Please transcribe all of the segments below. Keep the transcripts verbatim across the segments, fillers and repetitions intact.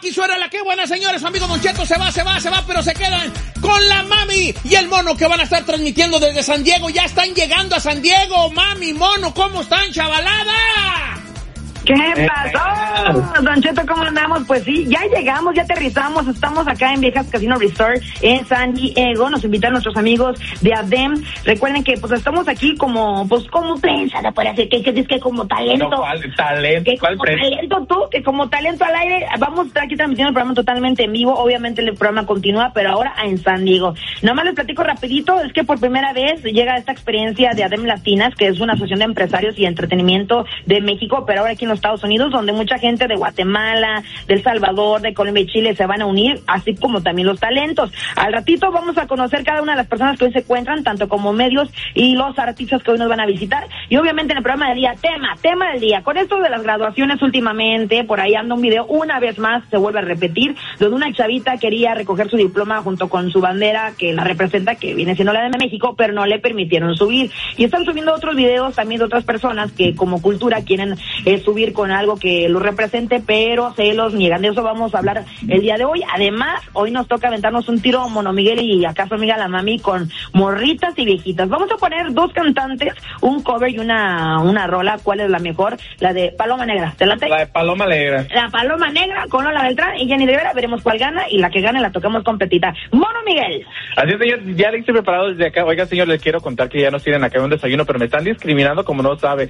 Aquí suena la que buena, señores. Su amigo Don Cheto se va, se va, se va, pero se quedan con la mami y el mono que van a estar transmitiendo desde San Diego. Ya están llegando a San Diego. Mami, mono, ¿cómo están, chavalada? ¿Qué pasó? Don Cheto, ¿cómo andamos? Pues sí, ya llegamos, ya aterrizamos, estamos acá en Viejas Casino Resort en San Diego. Nos invitaron nuestros amigos de ADEM. Recuerden que pues estamos aquí como, pues como prensa, ¿no? Para hacer que, que es que como talento. No, ¿cuál talento? Que ¿Cuál como prensa? Talento tú, que como talento al aire. Vamos a estar aquí transmitiendo el programa totalmente en vivo. Obviamente el programa continúa, pero ahora en San Diego. Nada más les platico rapidito, es que por primera vez llega esta experiencia de ADEM Latinas, que es una asociación de empresarios y entretenimiento de México, pero ahora aquí en Estados Unidos, donde mucha gente de Guatemala, de El Salvador, de Colombia y Chile se van a unir, así como también los talentos. Al ratito vamos a conocer cada una de las personas que hoy se encuentran, tanto como medios y los artistas que hoy nos van a visitar. Y obviamente en el programa del día, tema, tema del día. Con esto de las graduaciones últimamente, por ahí anda un video, una vez más se vuelve a repetir, donde una chavita quería recoger su diploma junto con su bandera que la representa, que viene siendo la de México, pero no le permitieron subir. Y están subiendo otros videos también de otras personas que como cultura quieren eh, subir con algo que lo represente, pero se los niegan. De eso vamos a hablar el día de hoy. Además, hoy nos toca aventarnos un tiro Mono Miguel y acaso amiga la mami con morritas y viejitas. Vamos a poner dos cantantes, un cover y una una rola. ¿Cuál es la mejor? La de Paloma Negra. ¿Te late? La de Paloma Negra. La Paloma Negra con Lola Beltrán y Jenny Rivera. Veremos cuál gana y la que gane la tocamos completita. Mono Miguel. Así es, señor. Ya le hice preparado desde acá. Oiga, señor, les quiero contar que ya nos tienen acá un desayuno, pero me están discriminando como no sabe.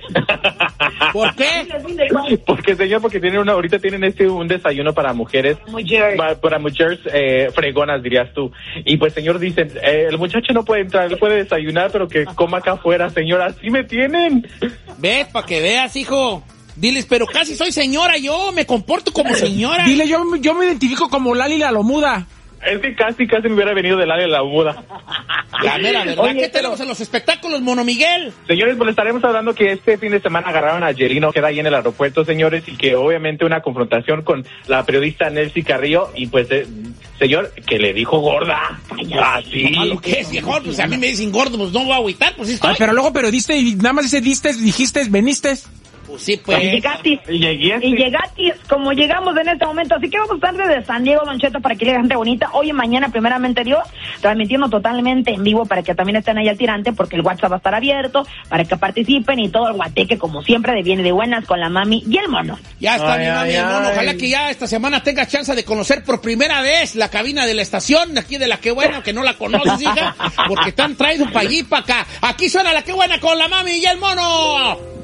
¿Por qué? Porque, señor, porque tienen una, ahorita tienen este un desayuno para mujeres, Mujer. para, para mujeres eh, fregonas, dirías tú. Y pues, señor, dicen, eh, el muchacho no puede entrar, él puede desayunar, pero que coma acá afuera, señor, así me tienen. Ve, para que veas, hijo. Diles, pero casi soy señora yo, me comporto como señora. Dile, yo, yo me identifico como Lali la Lomuda. Es que casi, casi me hubiera venido del área de la muda. La mera verdad. Oye, ¿Qué pero... tenemos en los espectáculos, Mono Miguel? Señores, pues estaremos hablando que este fin de semana agarraron a Yerino, queda ahí en el aeropuerto, señores, y que obviamente una confrontación con la periodista Nelcy Carrillo, y pues, eh, señor, que le dijo gorda. Así. Ah, lo que es, viejo, pues a mí me dicen gordo, pues no voy a agüitar, pues sí estoy. Ay, pero luego periodista y nada más dice diste, dijiste, veniste. Pues sí, pues. Y llegatis. Y llegaste. Y llegatis, como llegamos en este momento. Así que vamos a estar desde San Diego, Don Cheto, para que llegue gente bonita. Hoy y mañana, primeramente Dios, transmitiendo totalmente en vivo para que también estén ahí al tirante, porque el WhatsApp va a estar abierto para que participen y todo el guateque, como siempre, de viene de buenas con la mami y el mono. Ya está, Ay, mi mami ay, y el mono. ay. Ojalá que ya esta semana tengas chance de conocer por primera vez la cabina de la estación, de aquí de La Que Buena, que no la conoces, hija, porque te han traído para allí, para acá. Aquí suena La Que Buena con la mami y el mono.